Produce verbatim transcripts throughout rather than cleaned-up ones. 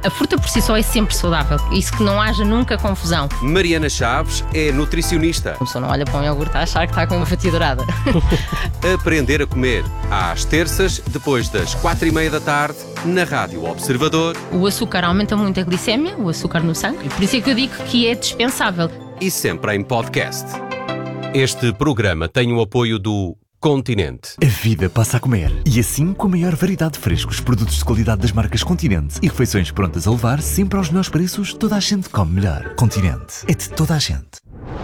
A fruta por si só é sempre saudável. Isso que não haja nunca confusão. Mariana Chaves é nutricionista. A pessoa não olha para um iogurte a achar que está com uma fatia dourada. Aprender a comer. Às terças, depois das quatro e meia da tarde, na Rádio Observador. O açúcar aumenta muito a glicémia, o açúcar no sangue. E por isso é que eu digo que é dispensável. E sempre em podcast. Este programa tem o apoio do Continente. A vida passa a comer. E assim, com a maior variedade de frescos, produtos de qualidade das marcas Continente e refeições prontas a levar, sempre aos melhores preços, toda a gente come melhor. Continente. É de toda a gente.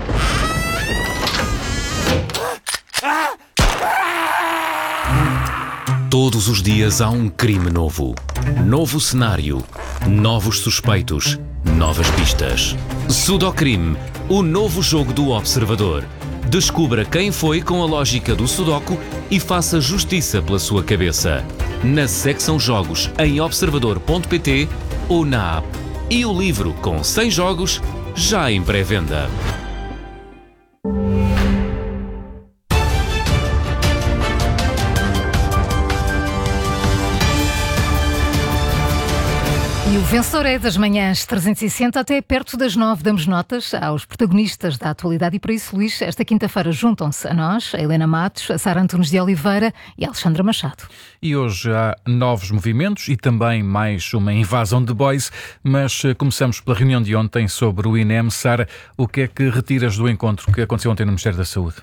Todos os dias há um crime novo. Novo cenário. Novos suspeitos. Novas pistas. Sudocrime, o novo jogo do Observador. Descubra quem foi com a lógica do Sudoku e faça justiça pela sua cabeça. Na secção Jogos em observador ponto pt ou na app. E o livro com cem jogos já em pré-venda. E o vencedor é das manhãs trezentos e sessenta até perto das nove. Damos notas aos protagonistas da atualidade e para isso, Luís, esta quinta-feira juntam-se a nós, a Helena Matos, a Sara Antunes de Oliveira e a Alexandra Machado. E hoje há novos movimentos e também mais uma invasão de boys, mas começamos pela reunião de ontem sobre o INEM. Sara, o que é que retiras do encontro que aconteceu ontem no Ministério da Saúde?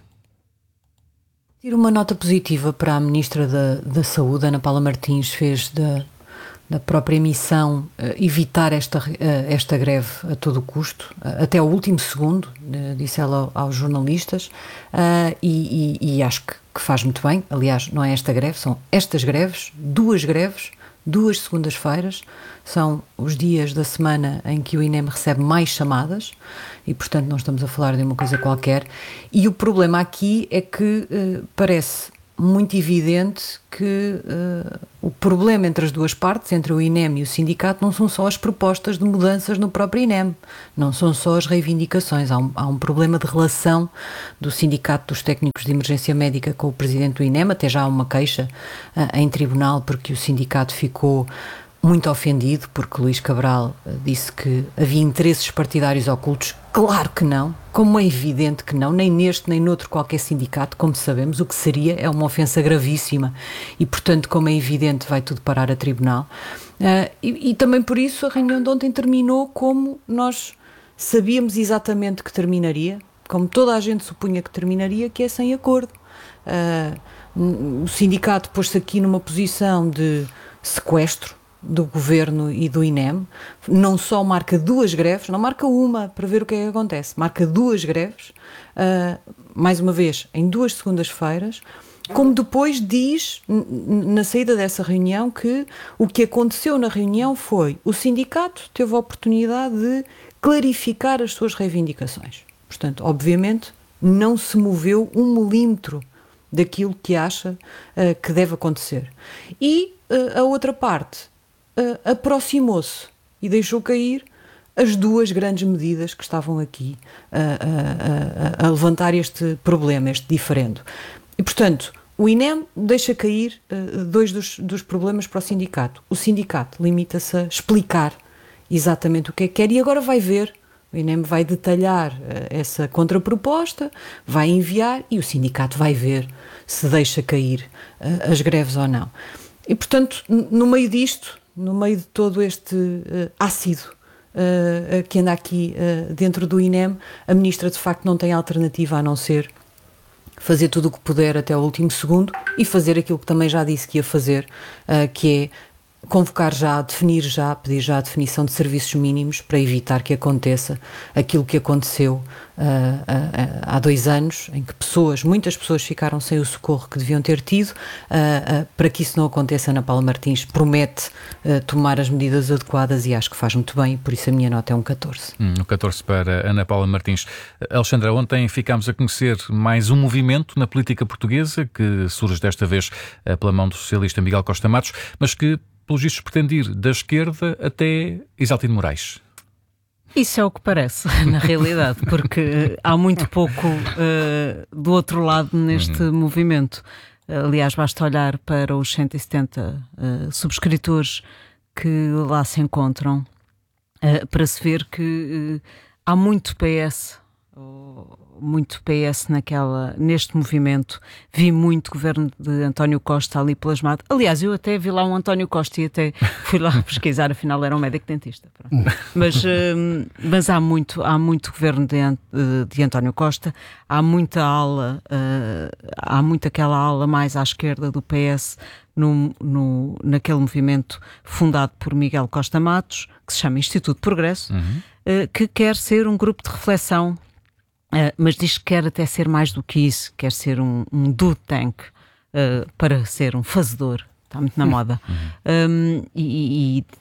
Tiro uma nota positiva para a Ministra da, da Saúde, Ana Paula Martins, fez da... da própria missão, uh, evitar esta, uh, esta greve a todo o custo, uh, até ao último segundo, uh, disse ela aos jornalistas, uh, e, e, e acho que, que faz muito bem. Aliás, não é esta greve, são estas greves, duas greves, duas segundas-feiras, são os dias da semana em que o INEM recebe mais chamadas e, portanto, não estamos a falar de uma coisa qualquer. E o problema aqui é que uh, parece muito evidente que uh, o problema entre as duas partes, entre o INEM e o sindicato, não são só as propostas de mudanças no próprio INEM, não são só as reivindicações, há um, há um problema de relação do Sindicato dos Técnicos de Emergência Médica com o presidente do INEM, até já há uma queixa uh, em tribunal porque o sindicato ficou muito ofendido porque Luís Cabral uh, disse que havia interesses partidários ocultos. Claro que não, como é evidente que não, nem neste nem noutro qualquer sindicato, como sabemos, o que seria é uma ofensa gravíssima e, portanto, como é evidente, vai tudo parar a tribunal. Uh, e, e também por isso a reunião de ontem terminou como nós sabíamos exatamente que terminaria, como toda a gente supunha que terminaria, que é sem acordo. Uh, o sindicato pôs-se aqui numa posição de sequestro do Governo e do INEM, não só marca duas greves, não marca uma para ver o que é que acontece, marca duas greves, uh, mais uma vez, em duas segundas-feiras, como depois diz, na saída dessa reunião, que o que aconteceu na reunião foi, o sindicato teve a oportunidade de clarificar as suas reivindicações. Portanto, obviamente, não se moveu um milímetro daquilo que acha uh, que deve acontecer. E uh, a outra parte Uh, aproximou-se e deixou cair as duas grandes medidas que estavam aqui uh, uh, uh, a levantar este problema, este diferendo. E, portanto, o INEM deixa cair uh, dois dos, dos problemas para o sindicato. O sindicato limita-se a explicar exatamente o que é que quer e agora vai ver. O INEM vai detalhar uh, essa contraproposta, vai enviar e o sindicato vai ver se deixa cair uh, as greves ou não. E, portanto, no meio disto, no meio de todo este uh, ácido uh, que anda aqui uh, dentro do INEM, a Ministra de facto não tem alternativa a não ser fazer tudo o que puder até o último segundo e fazer aquilo que também já disse que ia fazer, uh, que é convocar já, definir já, pedir já a definição de serviços mínimos para evitar que aconteça aquilo que aconteceu uh, uh, há dois anos, em que pessoas, muitas pessoas ficaram sem o socorro que deviam ter tido. Uh, uh, para que isso não aconteça, Ana Paula Martins promete uh, tomar as medidas adequadas e acho que faz muito bem, por isso a minha nota é um catorze. Hum, um catorze para Ana Paula Martins. Alexandra, ontem ficámos a conhecer mais um movimento na política portuguesa que surge desta vez uh, pela mão do socialista Miguel Costa Matos, mas que pelos vistos pretende ir da esquerda até Isaltino Moraes. Isso é o que parece, na realidade, porque há muito pouco uh, do outro lado neste uhum. movimento. Aliás, basta olhar para os cento e setenta uh, subscritores que lá se encontram, uh, para se ver que uh, há muito P S, muito P S naquela, neste movimento. Vi muito governo de António Costa ali plasmado. Aliás, eu até vi lá um António Costa e até fui lá pesquisar, afinal era um médico dentista. Mas, uh, mas há muito, há muito governo de, de António Costa, há muita ala, uh, há muito aquela ala mais à esquerda do P S no, no, naquele movimento fundado por Miguel Costa Matos, que se chama Instituto de Progresso, uhum. uh, que quer ser um grupo de reflexão. Uh, mas diz que quer até ser mais do que isso, quer ser um, um do tank uh, para ser um fazedor, está muito na moda, uhum. um, e, e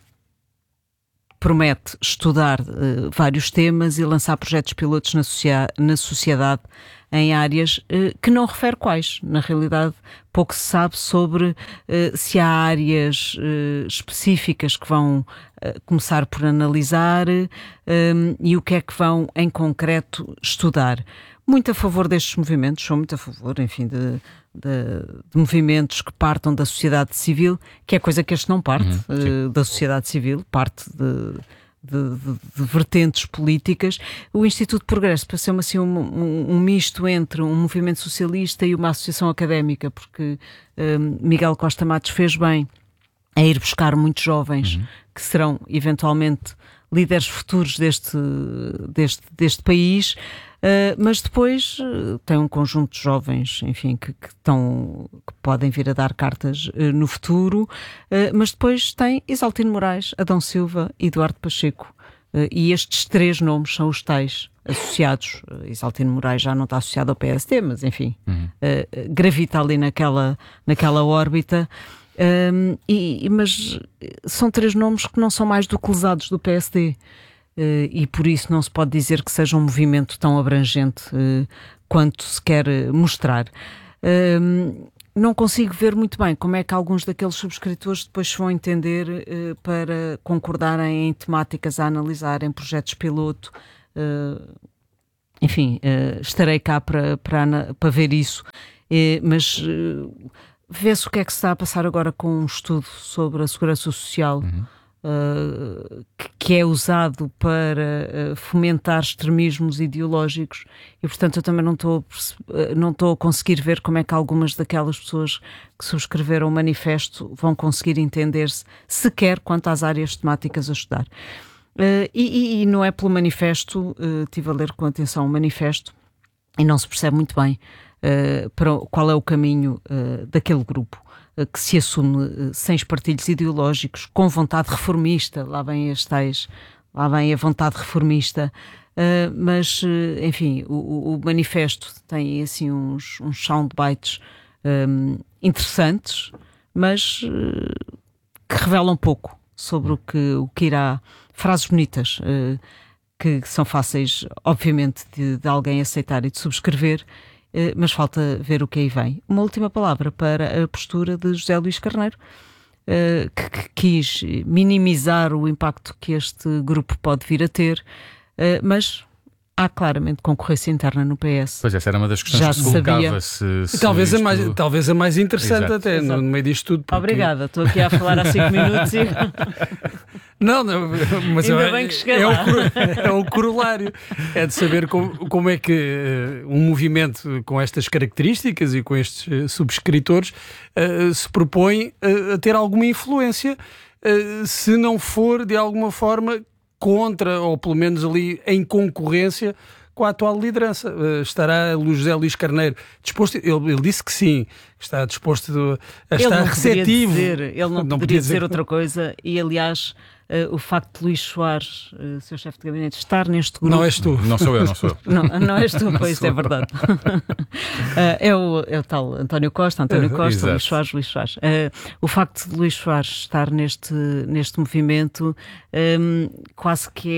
promete estudar uh, vários temas e lançar projetos pilotos na, socia- na sociedade em áreas uh, que não refere quais. Na realidade, pouco se sabe sobre uh, se há áreas uh, específicas que vão uh, começar por analisar um, e o que é que vão, em concreto, estudar. Muito a favor destes movimentos, sou muito a favor, enfim, de, de, de movimentos que partam da sociedade civil, que é coisa que este não parte, uhum, uh, da sociedade civil, parte de... De, de, de vertentes políticas. O Instituto de Progresso pareceu assim, um, um, um misto entre um movimento socialista e uma associação académica, porque um, Miguel Costa Matos fez bem a ir buscar muitos jovens, uhum, que serão eventualmente líderes futuros deste, deste, deste país, uh, mas depois uh, tem um conjunto de jovens, enfim, que, que, estão, que podem vir a dar cartas uh, no futuro, uh, mas depois tem Isaltino Moraes, Adão Silva e Eduardo Pacheco, uh, e estes três nomes são os tais associados. uh, Isaltino Moraes já não está associado ao P S D, mas enfim, uhum, uh, gravita ali naquela, naquela órbita. Um, e, mas são três nomes que não são mais do que lesados do P S D, uh, e por isso não se pode dizer que seja um movimento tão abrangente uh, quanto se quer mostrar. Um, não consigo ver muito bem como é que alguns daqueles subscritores depois se vão entender uh, para concordarem em temáticas a analisar, em projetos piloto. Uh, enfim, uh, estarei cá para, para, para ver isso, uh, mas... Uh, Vê-se o que é que se está a passar agora com um estudo sobre a segurança social, uhum, uh, que, que é usado para uh, fomentar extremismos ideológicos, e portanto eu também não estou uh, não estou a conseguir ver como é que algumas daquelas pessoas que subscreveram o manifesto vão conseguir entender-se sequer quanto às áreas temáticas a estudar. Uh, e, e, e não é pelo manifesto, uh, estive a ler com atenção o manifesto e não se percebe muito bem Uh, para qual é o caminho uh, daquele grupo uh, que se assume uh, sem espartilhos ideológicos, com vontade reformista, lá vem as tais, lá vem a vontade reformista, uh, mas, uh, enfim, o, o manifesto tem assim uns, uns soundbites um, interessantes, mas uh, que revelam pouco sobre o que, o que irá, frases bonitas, uh, que são fáceis, obviamente, de, de alguém aceitar e de subscrever, mas falta ver o que aí vem. Uma última palavra para a postura de José Luís Carneiro, que, que quis minimizar o impacto que este grupo pode vir a ter, mas há claramente concorrência interna no P S. Pois essa era uma das questões Já que se colocava. Se, se talvez, isto... a mais, talvez a mais interessante. Exato. Até Exato. No meio disto tudo. Porque... Obrigada, estou aqui a falar há cinco minutos e... Não, não, mas Ainda é, bem que cheguei é, lá. o, é o corolário. É de saber como, como é que uh, um movimento com estas características e com estes uh, subscritores uh, se propõe uh, a ter alguma influência, uh, se não for de alguma forma contra, ou pelo menos ali em concorrência com a atual liderança. Uh, estará o José Luís Carneiro disposto? Ele, ele disse que sim, está disposto a ele estar não receptivo. Dizer, ele não, não poderia, poderia dizer outra coisa, e aliás... Uh, o facto de Luís Soares, uh, seu chefe de gabinete, estar neste grupo... Não és tu. Não sou eu, não sou eu. Não, não és tu, pois isso é verdade. uh, é, o, é o tal António Costa, António uh, Costa, Luís Soares, Luís Soares. Uh, o facto de Luís Soares estar neste, neste movimento um, quase que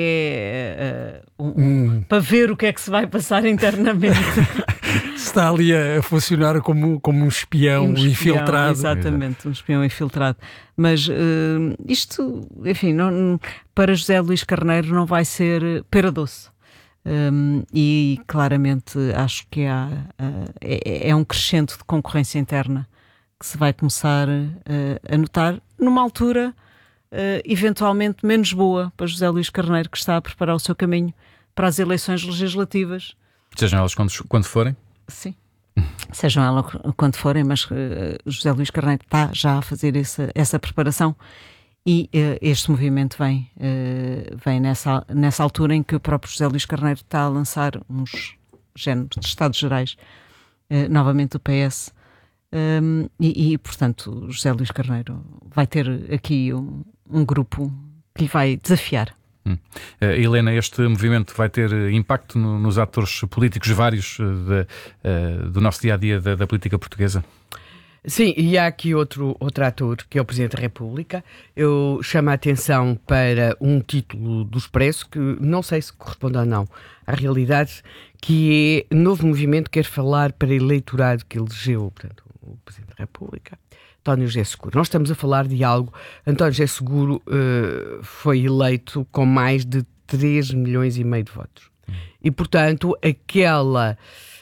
é uh, um, hum. para ver o que é que se vai passar internamente. Está ali a funcionar como, como um espião, um espião infiltrado. Exatamente, um espião infiltrado. Mas uh, isto, enfim, não, para José Luís Carneiro não vai ser pera doce. Um, e claramente acho que há, uh, é, é um crescente de concorrência interna que se vai começar uh, a notar numa altura uh, eventualmente menos boa para José Luís Carneiro, que está a preparar o seu caminho para as eleições legislativas. Sejam elas quando, quando forem? Sim. Sejam elas quando forem, mas uh, José Luís Carneiro está já a fazer essa, essa preparação e uh, este movimento vem, uh, vem nessa, nessa altura em que o próprio José Luís Carneiro está a lançar uns géneros de Estados Gerais, uh, novamente do P S, um, e, e portanto José Luís Carneiro vai ter aqui um, um grupo que lhe vai desafiar. Hum. Uh, Helena, este movimento vai ter impacto no, nos atores políticos vários uh, de, uh, do nosso dia-a-dia da, da política portuguesa? Sim, e há aqui outro, outro ator, que é o Presidente da República. Eu chamo a atenção para um título do Expresso, que não sei se corresponde ou não à realidade, que é Novo Movimento quer falar para eleitorado que elegeu, portanto, o Presidente da República, António José Seguro. Nós estamos a falar de algo. António José Seguro uh, foi eleito com mais de três milhões e meio de votos. E, portanto, aquela,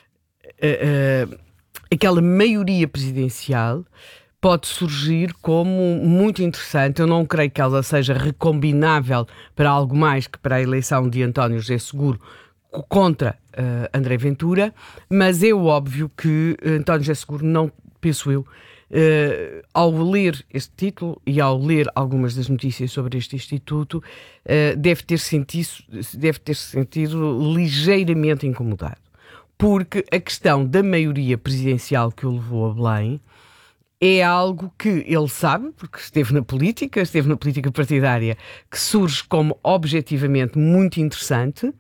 uh, uh, aquela maioria presidencial pode surgir como muito interessante. Eu não creio que ela seja recombinável para algo mais que para a eleição de António José Seguro contra uh, André Ventura, mas é óbvio que António José Seguro não, penso eu, Uh, ao ler este título e ao ler algumas das notícias sobre este Instituto, uh, deve ter sentido, deve ter sentido ligeiramente incomodado. Porque a questão da maioria presidencial que o levou a Belém é algo que ele sabe, porque esteve na política, esteve na política partidária, que surge como objetivamente muito interessante.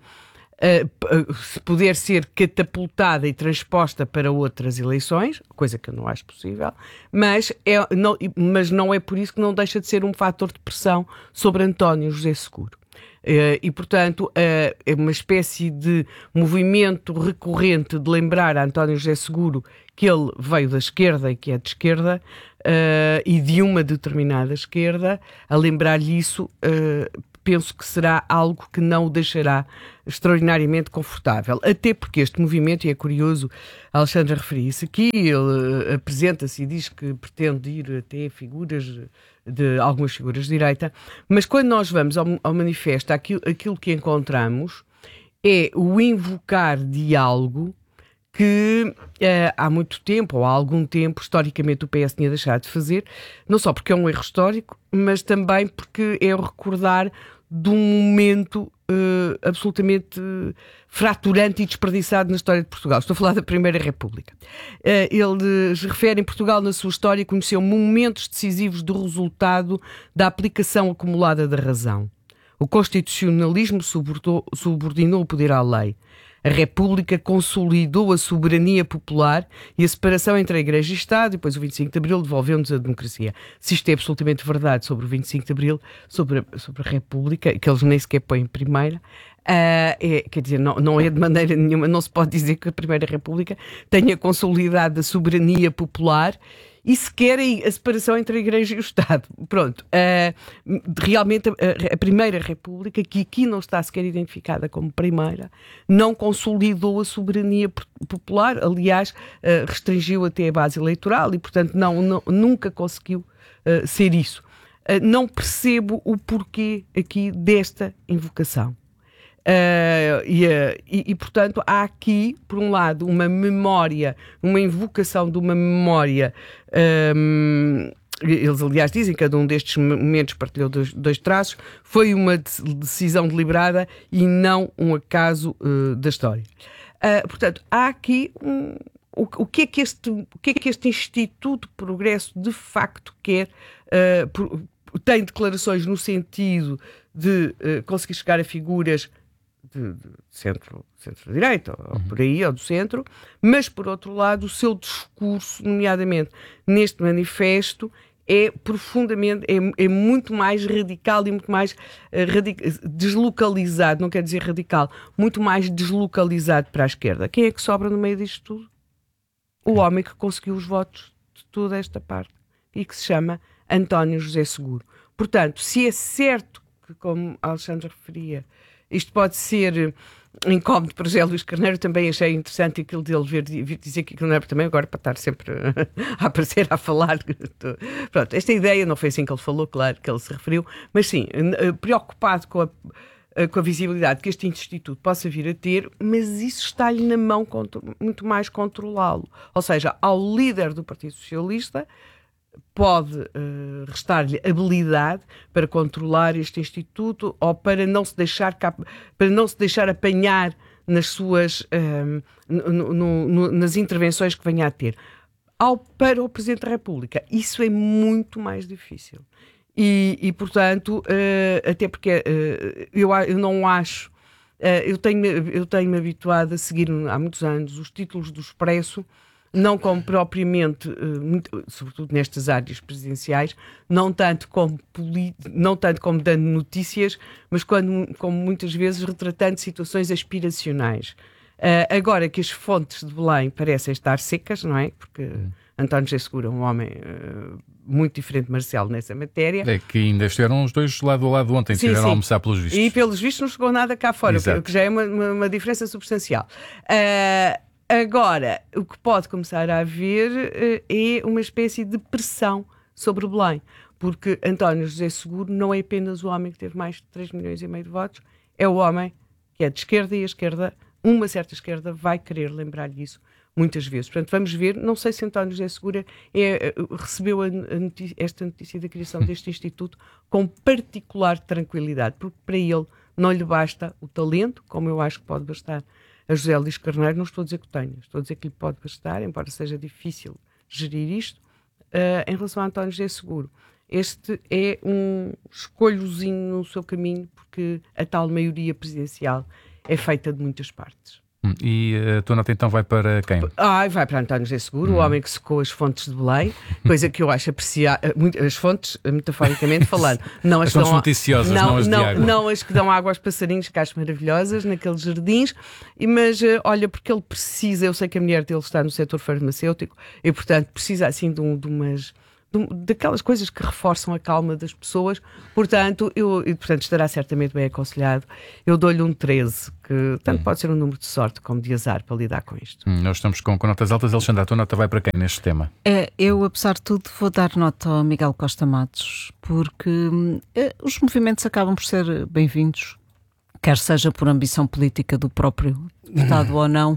Uh, se puder ser catapultada e transposta para outras eleições, coisa que eu não acho possível, mas, é, não, mas não é por isso que não deixa de ser um fator de pressão sobre António José Seguro. Uh, e, portanto, uh, é uma espécie de movimento recorrente de lembrar a António José Seguro que ele veio da esquerda e que é de esquerda, uh, e de uma determinada esquerda, a lembrar-lhe isso. Uh, penso que será algo que não o deixará extraordinariamente confortável. Até porque este movimento, e é curioso, a Alexandra referir-se aqui, ele apresenta-se e diz que pretende ir até figuras de algumas figuras de direita, mas quando nós vamos ao, ao manifesto, aquilo, aquilo que encontramos é o invocar diálogo que uh, há muito tempo, ou há algum tempo, historicamente o P S tinha deixado de fazer, não só porque é um erro histórico, mas também porque é o recordar de um momento uh, absolutamente uh, fraturante e desperdiçado na história de Portugal. Estou a falar da Primeira República. Uh, eles referem: Portugal, na sua história, conheceu momentos decisivos do resultado da aplicação acumulada da razão. O constitucionalismo subordinou o poder à lei. A República consolidou a soberania popular e a separação entre a Igreja e o Estado, e depois o vinte e cinco de Abril devolveu-nos a democracia. Se isto é absolutamente verdade sobre o vinte e cinco de Abril, sobre a, sobre a República, que eles nem sequer põem em primeira, uh, é, quer dizer, não, não é de maneira nenhuma, não se pode dizer que a Primeira República tenha consolidado a soberania popular e sequer a separação entre a Igreja e o Estado. Pronto. Uh, realmente, a, a Primeira República, que aqui não está sequer identificada como primeira, não consolidou a soberania popular, aliás, uh, restringiu até a base eleitoral e, portanto, não, não, nunca conseguiu uh, ser isso. Uh, não percebo o porquê aqui desta invocação. Uh, e, uh, e, e, portanto, há aqui, por um lado, uma memória, uma invocação de uma memória. Um, eles, aliás, dizem que cada um destes momentos partilhou dois, dois traços, foi uma decisão deliberada e não um acaso uh, da história. Uh, portanto, há aqui um, o, o, que é que este, o que é que este Instituto de Progresso de facto quer. Uh, por, tem declarações no sentido de uh, conseguir chegar a figuras de, de centro, centro-direita, ou uhum. por aí, ou do centro, mas, por outro lado, o seu discurso, nomeadamente neste manifesto, é profundamente, é, é muito mais radical e muito mais uh, radic- deslocalizado, não quer dizer radical, muito mais deslocalizado para a esquerda. Quem é que sobra no meio disto tudo? O homem que conseguiu os votos de toda esta parte e que se chama António José Seguro. Portanto, se é certo que, como a Alexandra referia, isto pode ser incómodo para José Luís Carneiro. Também achei interessante aquilo dele vir, vir dizer que aquilo não era também agora para estar sempre a aparecer, a falar. Pronto, esta ideia não foi assim que ele falou, claro, que ele se referiu, mas sim, preocupado com a, com a visibilidade que este instituto possa vir a ter, mas isso está-lhe na mão muito mais controlá-lo. Ou seja, ao líder do Partido Socialista pode uh, restar-lhe habilidade para controlar este instituto ou para não se deixar, para não se deixar apanhar nas suas uh, no, no, no, nas intervenções que venha a ter. Ao, para o Presidente da República, isso é muito mais difícil. E, e portanto, uh, até porque uh, eu, eu não acho, uh, eu tenho-me eu tenho-me habituado a seguir há muitos anos os títulos do Expresso, não como propriamente, muito, sobretudo nestas áreas presidenciais, não tanto como, não tanto como dando notícias, mas quando, como muitas vezes retratando situações aspiracionais. Uh, agora que as fontes de Belém parecem estar secas, não é? Porque hum. António José Seguro é um homem uh, muito diferente de Marcelo nessa matéria. É que ainda estiveram os dois lado a lado ontem, sim, estiveram sim. a almoçar pelos vistos. E pelos vistos não chegou nada cá fora, o que já é uma, uma, uma diferença substancial. Uh, Agora, o que pode começar a haver uh, é uma espécie de pressão sobre Belém, porque António José Seguro não é apenas o homem que teve mais de três milhões e meio de votos, é o homem que é de esquerda e a esquerda, uma certa esquerda, vai querer lembrar-lhe isso muitas vezes. Portanto, vamos ver, não sei se António José Seguro é, recebeu a, a notícia, esta notícia da criação deste instituto com particular tranquilidade, porque para ele não lhe basta o talento, como eu acho que pode bastar a José Luís Carneiro. Não estou a dizer que o tenha, estou a dizer que lhe pode bastar, embora seja difícil gerir isto, uh, em relação a António José Seguro. Este é um escolhozinho no seu caminho, porque a tal maioria presidencial é feita de muitas partes. E a tua nota então vai para quem? Ah, vai para António José Seguro, hum. o homem que secou as fontes de Belém, coisa que eu acho apreciar, as fontes, metaforicamente falando, não as, as que dão, noticiosas, não, não as de não, água. Não as que dão água aos passarinhos, que acho maravilhosas, naqueles jardins, mas olha, porque ele precisa, eu sei que a mulher dele está no setor farmacêutico e portanto precisa assim de, um, de umas... daquelas coisas que reforçam a calma das pessoas, portanto, eu, e, portanto estará certamente bem aconselhado. Eu dou-lhe um treze, que tanto hum. pode ser um número de sorte como de azar para lidar com isto. Hum, nós estamos com, com notas altas. Alexandra, a tua nota vai para quem neste tema? É, eu, apesar de tudo, vou dar nota ao Miguel Costa Matos, porque é, os movimentos acabam por ser bem-vindos, quer seja por ambição política do próprio Estado ou não.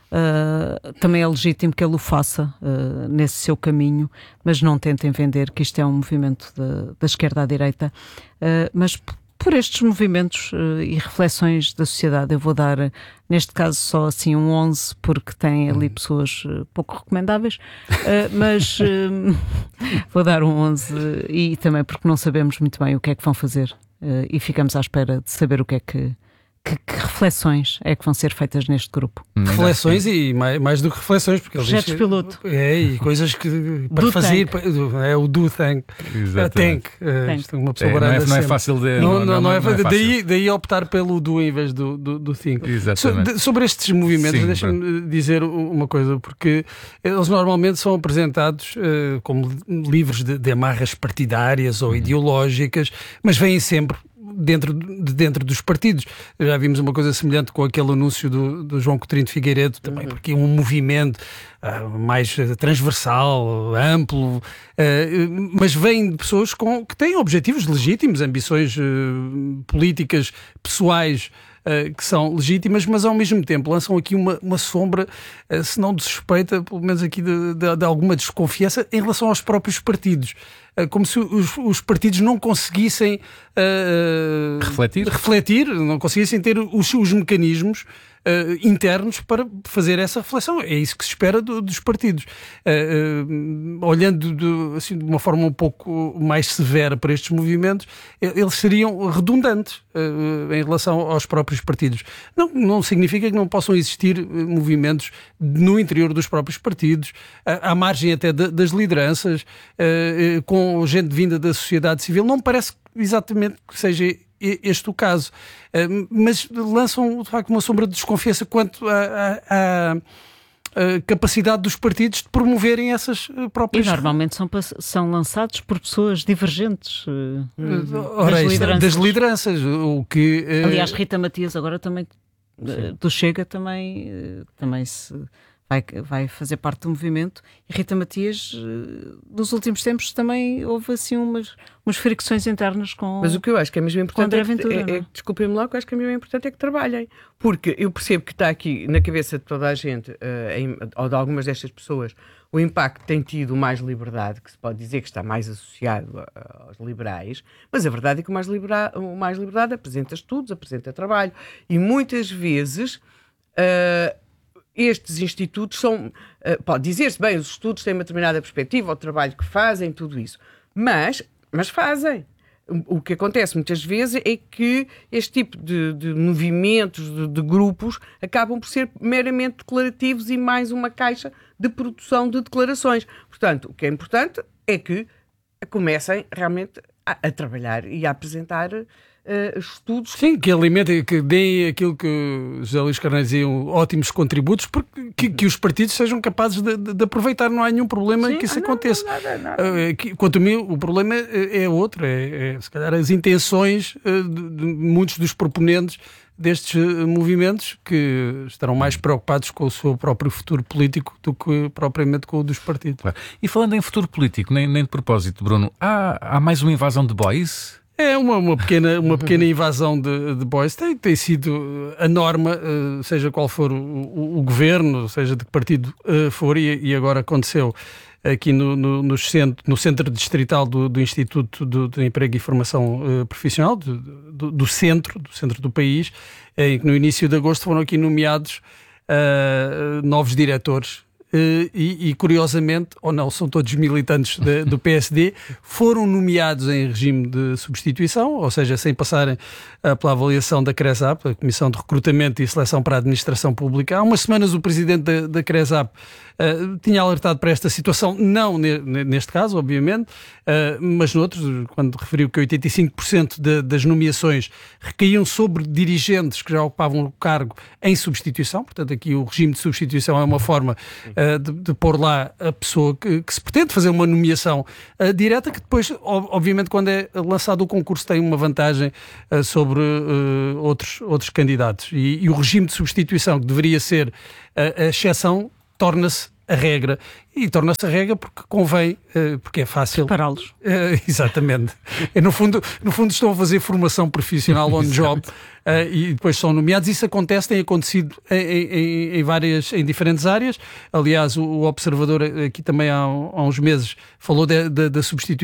Uh, também é legítimo que ele o faça uh, nesse seu caminho, mas não tentem vender que isto é um movimento de, da esquerda à direita. Uh, mas p- por estes movimentos uh, e reflexões da sociedade, eu vou dar, uh, neste caso, só assim um onze, porque tem ali pessoas uh, pouco recomendáveis, uh, mas uh, vou dar um onze uh, e também porque não sabemos muito bem o que é que vão fazer uh, e ficamos à espera de saber o que é que Que, que reflexões é que vão ser feitas neste grupo? Reflexões e mais, mais do que reflexões, porque projetos eles, piloto. É, e coisas que para do fazer tank. É o do tank. Exatamente. Tank. Tank. Uma pessoa é, não, é, não é fácil de. Não, não, não, não, é, não é fácil. Daí, daí optar pelo do em vez do, do, do think. Exatamente. So, de, sobre estes movimentos, deixa-me dizer uma coisa, porque eles normalmente são apresentados uh, como livres de, de amarras partidárias ou ideológicas, mas vêm sempre dentro, de dentro dos partidos. Já vimos uma coisa semelhante com aquele anúncio do, do João Coutinho de Figueiredo, também porque é um movimento uh, mais transversal, amplo, uh, mas vem de pessoas com, que têm objetivos legítimos, ambições uh, políticas, pessoais, Uh, que são legítimas, mas ao mesmo tempo lançam aqui uma, uma sombra, uh, se não de suspeita, pelo menos aqui de, de, de alguma desconfiança em relação aos próprios partidos. Uh, como se os, os partidos não conseguissem uh, refletir. refletir, não conseguissem ter os, os mecanismos Uh, internos para fazer essa reflexão. É isso que se espera do, dos partidos. Uh, uh, olhando de, assim, de uma forma um pouco mais severa para estes movimentos, eles seriam redundantes uh, em relação aos próprios partidos. Não, não significa que não possam existir movimentos no interior dos próprios partidos, uh, à margem até de, das lideranças, uh, uh, com gente vinda da sociedade civil. Não me parece exatamente que seja este o caso, uh, mas lançam de facto uma sombra de desconfiança quanto à capacidade dos partidos de promoverem essas próprias... E normalmente são, são lançados por pessoas divergentes uh, Ora, das, lideranças. das lideranças. O que, uh... Aliás, Rita Matias agora também do Chega também, também se vai, vai fazer parte do movimento. E Rita Matias, nos últimos tempos, também houve assim umas, umas fricções internas com. Mas o que eu acho que é mesmo importante é que, Ventura, é, é, desculpem-me lá, o que eu acho que é mesmo importante é que trabalhem. Porque eu percebo que está aqui na cabeça de toda a gente, uh, em, ou de algumas destas pessoas, o impacto tem tido mais liberdade, que se pode dizer que está mais associado a, aos liberais, mas a verdade é que o mais, libera, o mais liberdade apresenta estudos, apresenta trabalho, e muitas vezes uh, estes institutos são, uh, pode dizer-se, bem, os estudos têm uma determinada perspectiva, o trabalho que fazem, tudo isso, mas, mas fazem. O que acontece muitas vezes é que este tipo de, de movimentos, de, de grupos, acabam por ser meramente declarativos e mais uma caixa de produção de declarações. Portanto, o que é importante é que comecem realmente a, a trabalhar e a apresentar uh, estudos. Sim, que alimentem, que deem aquilo que José Luís Carneiro dizia, ótimos contributos, porque que, que os partidos sejam capazes de, de, de aproveitar. Não há nenhum problema em que isso não, aconteça. Não, nada, nada. Uh, que, quanto a mim, o problema é, é outro, é, é se calhar as intenções uh, de, de muitos dos proponentes destes uh, movimentos, que estarão mais preocupados com o seu próprio futuro político do que propriamente com o dos partidos. Claro. E falando em futuro político, nem, nem de propósito, Bruno, há, há mais uma invasão de boys? É uma, uma, pequena, uma pequena invasão de, de boys. Tem, tem sido a norma, uh, seja qual for o, o, o governo, seja de que partido uh, for, e, e agora aconteceu aqui no, no, no, centro, no centro distrital do, do Instituto do, de Emprego e Formação uh, Profissional, do, do, do centro, do centro do país, em que no início de agosto foram aqui nomeados uh, novos diretores. Uh, e, e curiosamente, ou não, são todos militantes de, do P S D, foram nomeados em regime de substituição, ou seja, sem passarem uh, pela avaliação da CRESAP, a Comissão de Recrutamento e Seleção para a Administração Pública. Há umas semanas o presidente da, da CRESAP uh, tinha alertado para esta situação, não ne, neste caso, obviamente, uh, mas noutros, quando referiu que oitenta e cinco por cento de, das nomeações recaíam sobre dirigentes que já ocupavam o cargo em substituição. Portanto, aqui o regime de substituição é uma forma uh, De, de pôr lá a pessoa que, que se pretende fazer uma nomeação uh, direta, que depois, obviamente, quando é lançado o concurso, tem uma vantagem uh, sobre uh, outros, outros candidatos. E, e o regime de substituição, que deveria ser uh, a exceção, torna-se a regra. E torna-se a regra porque convém, uh, porque é fácil. Prepará-los. Uh, exatamente. E no fundo, no fundo estão a fazer formação profissional on job uh, e depois são nomeados. Isso acontece, tem acontecido em, em, em, várias, em diferentes áreas. Aliás, o, o Observador aqui também há, há uns meses falou da substituição